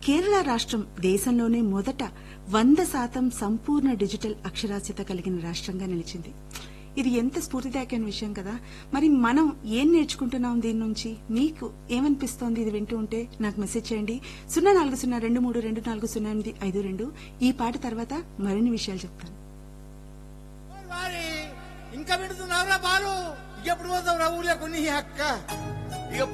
కేరళ రాష్ట్రం దేశంలోనే మొదట 100% సంపూర్ణ డిజిటల్ అక్షరాస్యత కలిగిన రాష్ట్రంగా నిలిచింది. ఇది ఎంత స్ఫూర్తిదాయకమైన విషయం కదా. మరి మనం ఏం నేర్చుకుంటున్నాం దీని నుంచి? మీకు ఏమనిపిస్తోంది ఇది వింటూ ఉంటే? నాకు మెసేజ్ చేయండి 040232400852. ఈ పాట తర్వాత మరిన్ని విషయాలు చెప్తాను. ఇంకా వింటున్నావురా బాలు, ఎప్పుడు పోతావు రా ఊళ్ళో కొన్ని అక్క